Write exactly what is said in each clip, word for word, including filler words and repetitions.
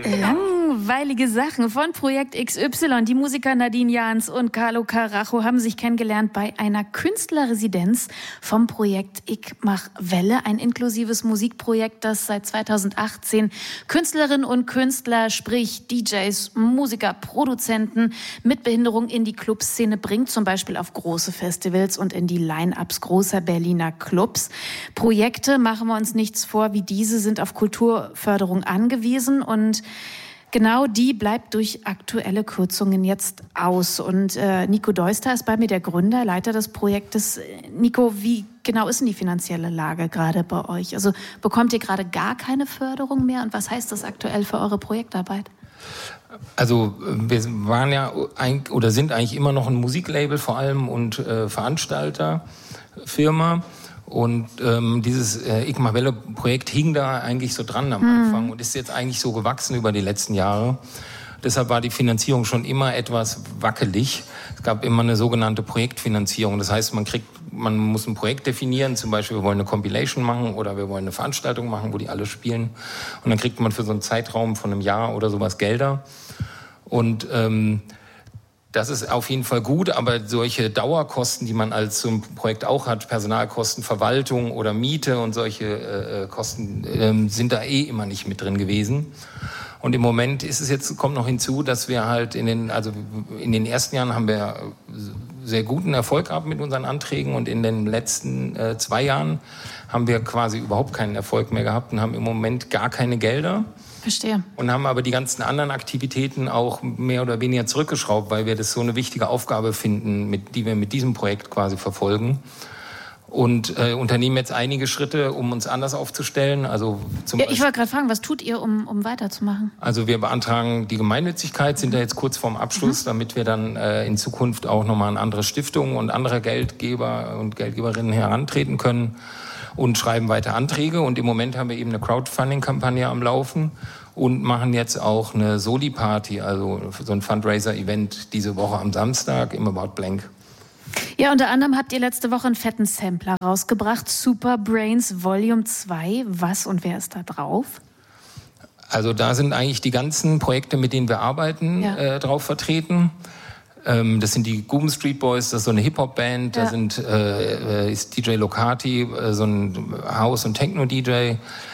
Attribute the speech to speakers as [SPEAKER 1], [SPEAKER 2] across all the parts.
[SPEAKER 1] Langweilige Sachen von Projekt X Y. Die Musiker Nadine Jahns und Carlo Carajo haben sich kennengelernt bei einer Künstlerresidenz vom Projekt Ich mach Welle, ein inklusives Musikprojekt, das seit zweitausendachtzehn Künstlerinnen und Künstler, sprich D Js, Musiker, Produzenten mit Behinderung in die Clubszene bringt, zum Beispiel auf große Festivals und in die Line-Ups großer Berliner Clubs. Projekte, machen wir uns nichts vor, wie diese sind auf Kulturförderung angewiesen und genau die bleibt durch aktuelle Kürzungen jetzt aus. Und äh, Nico Deuster ist bei mir, der Gründer, Leiter des Projektes. Nico, wie genau ist denn die finanzielle Lage gerade bei euch? Also bekommt ihr gerade gar keine Förderung mehr? Und was heißt das aktuell für eure Projektarbeit?
[SPEAKER 2] Also wir waren ja oder sind eigentlich immer noch ein Musiklabel vor allem und äh, Veranstalterfirma. Und ähm, dieses äh, Ich mach Welle Projekt hing da eigentlich so dran am Anfang mhm. und ist jetzt eigentlich so gewachsen über die letzten Jahre. Deshalb war die Finanzierung schon immer etwas wackelig. Es gab immer eine sogenannte Projektfinanzierung. Das heißt, man kriegt, man muss ein Projekt definieren. Zum Beispiel, wir wollen eine Compilation machen oder wir wollen eine Veranstaltung machen, wo die alle spielen. Und dann kriegt man für so einen Zeitraum von einem Jahr oder sowas Gelder. Und ähm, das ist auf jeden Fall gut, aber solche Dauerkosten, die man als so ein Projekt auch hat, Personalkosten, Verwaltung oder Miete und solche äh, Kosten, äh, sind da eh immer nicht mit drin gewesen. Und im Moment ist es jetzt, kommt noch hinzu, dass wir halt in den, also in den ersten Jahren haben wir sehr guten Erfolg gehabt mit unseren Anträgen und in den letzten äh, zwei Jahren haben wir quasi überhaupt keinen Erfolg mehr gehabt und haben im Moment gar keine Gelder.
[SPEAKER 1] Verstehe.
[SPEAKER 2] Und haben aber die ganzen anderen Aktivitäten auch mehr oder weniger zurückgeschraubt, weil wir das so eine wichtige Aufgabe finden, mit, die wir mit diesem Projekt quasi verfolgen. Und äh, unternehmen jetzt einige Schritte, um uns anders aufzustellen. Also zum
[SPEAKER 1] ja, ich wollte gerade fragen, was tut ihr, um, um weiterzumachen?
[SPEAKER 2] Also wir beantragen die Gemeinnützigkeit, sind da jetzt kurz vorm Abschluss, mhm. damit wir dann äh, in Zukunft auch nochmal an andere Stiftungen und andere Geldgeber und Geldgeberinnen herantreten können. Und schreiben weiter Anträge. Und im Moment haben wir eben eine Crowdfunding-Kampagne am Laufen und machen jetzt auch eine Soli-Party, also so ein Fundraiser-Event diese Woche am Samstag im About Blank.
[SPEAKER 1] Ja, unter anderem habt ihr letzte Woche einen fetten Sampler rausgebracht, Super Brains Volume zwei. Was und wer ist da drauf?
[SPEAKER 2] Also da sind eigentlich die ganzen Projekte, mit denen wir arbeiten, ja. äh, drauf vertreten. Das sind die Guben Street Boys, das ist so eine Hip-Hop-Band, ja. Da sind, äh, ist D J Locati, äh, so ein House- und Techno-D J,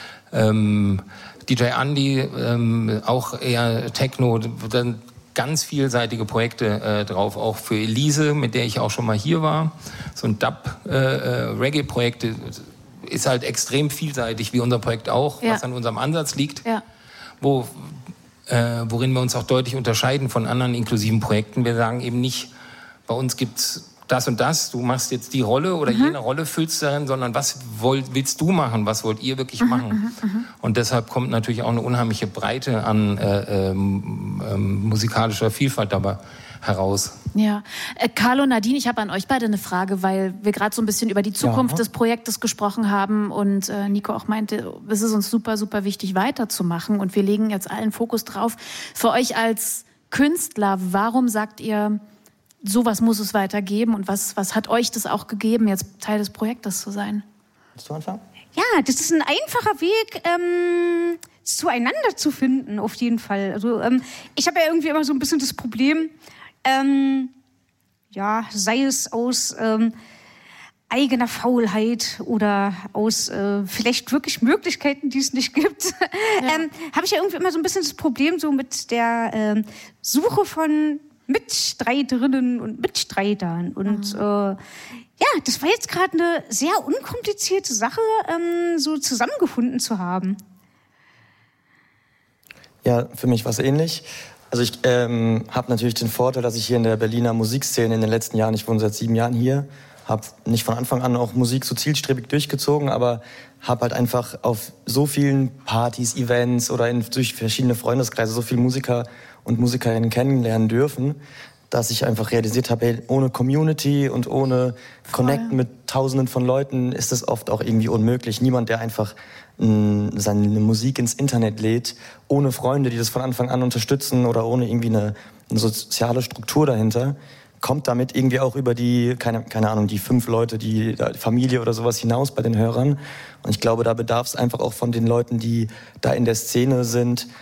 [SPEAKER 2] ähm, D J Andy, ähm, auch eher Techno, dann ganz vielseitige Projekte äh, drauf, auch für Elise, mit der ich auch schon mal hier war, so ein Dub-Reggae-Projekt, äh, ist halt extrem vielseitig, wie unser Projekt auch, ja. Was an unserem Ansatz liegt, ja. wo Äh, worin wir uns auch deutlich unterscheiden von anderen inklusiven Projekten. Wir sagen eben nicht, bei uns gibt's das und das, du machst jetzt die Rolle oder mhm. jene Rolle füllst du darin, sondern was wollt, willst du machen, was wollt ihr wirklich mhm, machen? Mhm, und deshalb kommt natürlich auch eine unheimliche Breite an äh, ähm, ähm, musikalischer Vielfalt dabei heraus.
[SPEAKER 1] Ja, äh, Carlo, Nadine, ich habe an euch beide eine Frage, weil wir gerade so ein bisschen über die Zukunft ja. des Projektes gesprochen haben und äh, Nico auch meinte, es ist uns super, super wichtig weiterzumachen und wir legen jetzt allen Fokus drauf. Für euch als Künstler, warum sagt ihr, sowas muss es weitergeben und was, was hat euch das auch gegeben, jetzt Teil des Projektes zu sein?
[SPEAKER 3] Willst du anfangen?
[SPEAKER 4] Ja, das ist ein einfacher Weg, ähm, zueinander zu finden, auf jeden Fall. Also ähm, ich habe ja irgendwie immer so ein bisschen das Problem, Ähm, ja, sei es aus ähm, eigener Faulheit oder aus äh, vielleicht wirklich Möglichkeiten, die es nicht gibt, ja. ähm, habe ich ja irgendwie immer so ein bisschen das Problem so mit der ähm, Suche von Mitstreiterinnen und Mitstreitern. Und mhm. äh, ja, das war jetzt gerade eine sehr unkomplizierte Sache, ähm, so zusammengefunden zu haben.
[SPEAKER 3] Ja, für mich war es ähnlich. Also ich ähm, habe natürlich den Vorteil, dass ich hier in der Berliner Musikszene in den letzten Jahren, ich wohne seit sieben Jahren hier, habe nicht von Anfang an auch Musik so zielstrebig durchgezogen, aber habe halt einfach auf so vielen Partys, Events oder in, durch verschiedene Freundeskreise so viele Musiker und Musikerinnen kennenlernen dürfen, dass ich einfach realisiert habe, hey, ohne Community und ohne Connecten mit Tausenden von Leuten ist das oft auch irgendwie unmöglich. Niemand, der einfach mh, seine Musik ins Internet lädt, ohne Freunde, die das von Anfang an unterstützen oder ohne irgendwie eine, eine soziale Struktur dahinter, kommt damit irgendwie auch über die, keine, keine Ahnung, die fünf Leute, die, die Familie oder sowas hinaus bei den Hörern. Und ich glaube, da bedarf es einfach auch von den Leuten, die da in der Szene sind,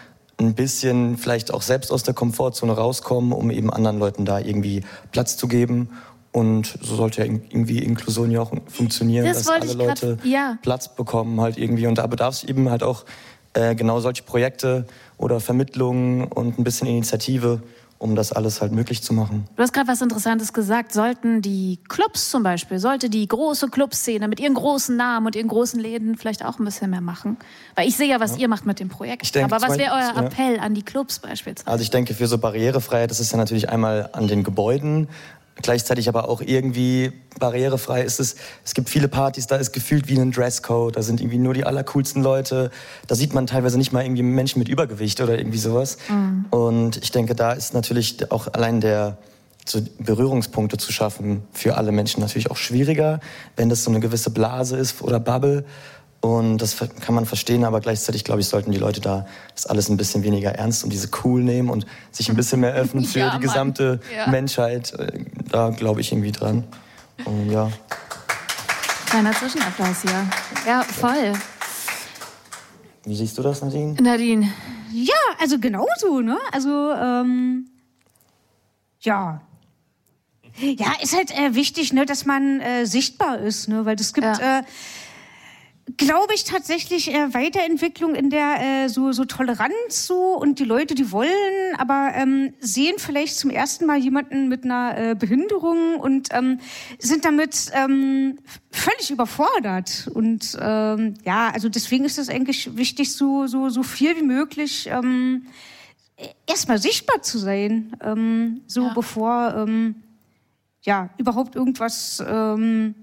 [SPEAKER 3] ein bisschen vielleicht auch selbst aus der Komfortzone rauskommen, um eben anderen Leuten da irgendwie Platz zu geben. Und so sollte ja irgendwie Inklusion ja auch funktionieren,
[SPEAKER 1] das
[SPEAKER 3] dass alle Leute
[SPEAKER 1] grad, ja.
[SPEAKER 3] Platz bekommen halt irgendwie. Und da bedarf es eben halt auch äh, genau solche Projekte oder Vermittlungen und ein bisschen Initiative, um das alles halt möglich zu machen.
[SPEAKER 1] Du hast gerade was Interessantes gesagt. Sollten die Clubs zum Beispiel, sollte die große Clubszene mit ihren großen Namen und ihren großen Läden vielleicht auch ein bisschen mehr machen? Weil ich sehe ja, was ja. ihr macht mit dem Projekt. Ich denke, aber was wäre euer Appell ja. an die Clubs beispielsweise?
[SPEAKER 3] Also ich denke, für so Barrierefreiheit, das ist ja natürlich einmal an den Gebäuden, gleichzeitig aber auch irgendwie barrierefrei ist es. Es gibt viele Partys, da ist gefühlt wie ein Dresscode, da sind irgendwie nur die allercoolsten Leute. Da sieht man teilweise nicht mal irgendwie Menschen mit Übergewicht oder irgendwie sowas. Mhm. Und ich denke, da ist natürlich auch allein der so Berührungspunkte zu schaffen für alle Menschen natürlich auch schwieriger, wenn das so eine gewisse Blase ist oder Bubble. Und das kann man verstehen, aber gleichzeitig, glaube ich, sollten die Leute da das alles ein bisschen weniger ernst und diese cool nehmen und sich ein bisschen mehr öffnen für ja, die gesamte ja. Menschheit. Da glaube ich irgendwie dran. Und ja.
[SPEAKER 1] Kleiner Zwischenapplaus hier. Ja, voll.
[SPEAKER 3] Wie siehst du das, Nadine?
[SPEAKER 1] Nadine.
[SPEAKER 4] Ja, also genauso, ne? Also, ähm, ja. Ja, ist halt äh, wichtig, ne, dass man äh, sichtbar ist, ne? Weil es gibt... Ja. Äh, glaube ich tatsächlich äh, Weiterentwicklung in der äh, so, so Toleranz so und die Leute, die wollen, aber ähm, sehen vielleicht zum ersten Mal jemanden mit einer äh, Behinderung und ähm, sind damit ähm, völlig überfordert und ähm, ja, also deswegen ist es eigentlich wichtig, so, so, so viel wie möglich ähm, erstmal sichtbar zu sein, ähm, so ja. bevor ähm, ja überhaupt irgendwas ähm,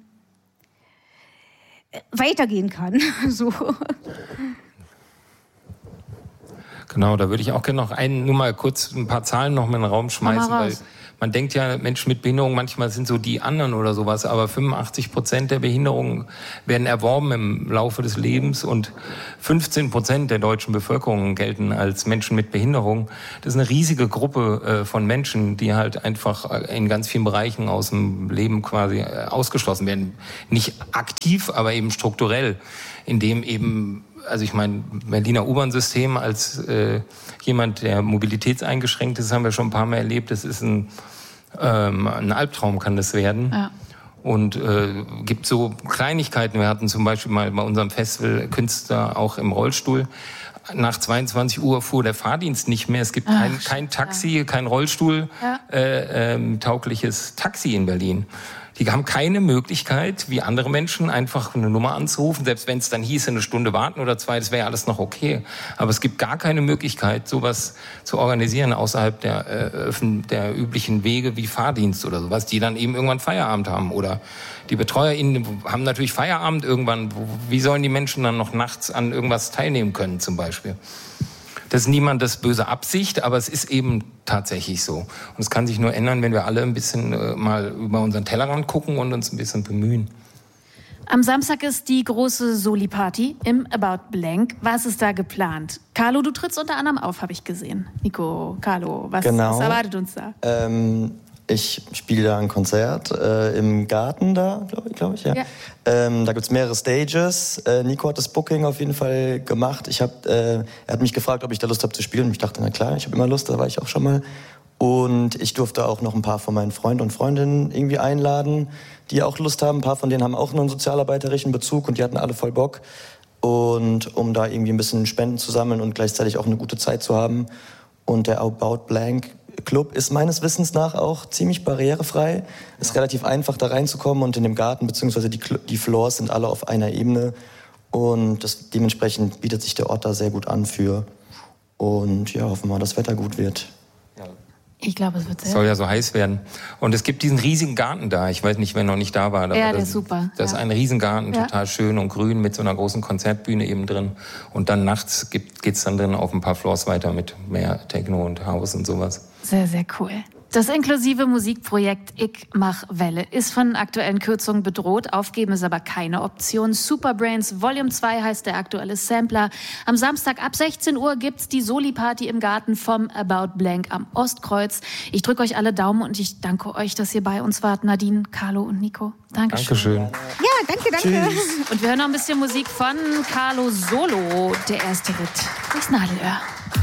[SPEAKER 4] weitergehen kann. So.
[SPEAKER 2] Genau, da würde ich auch gerne noch einen, nur mal kurz ein paar Zahlen noch mal in den Raum schmeißen, weil man denkt ja, Menschen mit Behinderung manchmal sind so die anderen oder sowas, aber fünfundachtzig Prozent der Behinderungen werden erworben im Laufe des Lebens und fünfzehn Prozent der deutschen Bevölkerung gelten als Menschen mit Behinderung. Das ist eine riesige Gruppe äh, von Menschen, die halt einfach in ganz vielen Bereichen aus dem Leben quasi äh, ausgeschlossen werden. Nicht aktiv, aber eben strukturell, indem eben also ich meine, Berliner U-Bahn-System als äh, jemand, der mobilitätseingeschränkt ist, haben wir schon ein paar Mal erlebt. Das ist ein, ähm, ein Albtraum, kann das werden. Ja. Und äh, gibt so Kleinigkeiten. Wir hatten zum Beispiel mal bei unserem Festival Künstler auch im Rollstuhl. Nach zweiundzwanzig Uhr fuhr der Fahrdienst nicht mehr. Es gibt kein, Ach, kein Taxi, ja. kein Rollstuhl, ja. äh, ähm, taugliches Taxi in Berlin. Die haben keine Möglichkeit, wie andere Menschen, einfach eine Nummer anzurufen. Selbst wenn es dann hieße, eine Stunde warten oder zwei, das wäre alles noch okay. Aber es gibt gar keine Möglichkeit, sowas zu organisieren außerhalb der, äh, der üblichen Wege wie Fahrdienst oder sowas, die dann eben irgendwann Feierabend haben. Oder die BetreuerInnen haben natürlich Feierabend irgendwann. Wie sollen die Menschen dann noch nachts an irgendwas teilnehmen können zum Beispiel? Das ist niemandes böse Absicht, aber es ist eben tatsächlich so. Und es kann sich nur ändern, wenn wir alle ein bisschen äh, mal über unseren Tellerrand gucken und uns ein bisschen bemühen.
[SPEAKER 1] Am Samstag ist die große Soli-Party im About Blank. Was ist da geplant? Carlo, du trittst unter anderem auf, habe ich gesehen. Nico, Carlo, was,
[SPEAKER 3] genau.
[SPEAKER 1] was erwartet uns da?
[SPEAKER 3] Ähm, ich spiele da ein Konzert äh, im Garten da, glaube glaub ich. Ja. ja. Ähm, da gibt es mehrere Stages. Äh, Nico hat das Booking auf jeden Fall gemacht. Ich hab, äh, er hat mich gefragt, ob ich da Lust habe zu spielen. Und ich dachte, na klar, ich habe immer Lust, da war ich auch schon mal. Und ich durfte auch noch ein paar von meinen Freunden und Freundinnen irgendwie einladen, die auch Lust haben. Ein paar von denen haben auch nur einen sozialarbeiterischen Bezug und die hatten alle voll Bock. Und um da irgendwie ein bisschen Spenden zu sammeln und gleichzeitig auch eine gute Zeit zu haben. Und der About Blank Club ist meines Wissens nach auch ziemlich barrierefrei. Es ist relativ einfach, da reinzukommen und in dem Garten, beziehungsweise die, die Floors sind alle auf einer Ebene. Und das, dementsprechend bietet sich der Ort da sehr gut an für. Und ja, hoffen wir mal, dass das Wetter gut wird.
[SPEAKER 1] Ich glaube, es wird sehr.
[SPEAKER 2] Es soll ja so heiß werden. Und es gibt diesen riesigen Garten da. Ich weiß nicht, wer noch nicht da war.
[SPEAKER 1] Ja, der das, ist super.
[SPEAKER 2] Das ja. ist ein Riesengarten, ja. total schön und grün mit so einer großen Konzertbühne eben drin. Und dann nachts gibt, geht's dann drin auf ein paar Floors weiter mit mehr Techno und House und sowas.
[SPEAKER 1] Sehr, sehr cool. Das inklusive Musikprojekt Ich mach Welle ist von aktuellen Kürzungen bedroht. Aufgeben ist aber keine Option. Superbrains Volume zwei heißt der aktuelle Sampler. Am Samstag ab sechzehn Uhr gibt's die Soli-Party im Garten vom About Blank am Ostkreuz. Ich drücke euch alle Daumen und ich danke euch, dass ihr bei uns wart. Nadine, Carlo und Nico. Dankeschön.
[SPEAKER 2] Dankeschön.
[SPEAKER 4] Ja, danke, danke.
[SPEAKER 1] Tschüss. Und wir hören noch ein bisschen Musik von Carlo Solo. Der erste Ritt durchs Nadelöhr.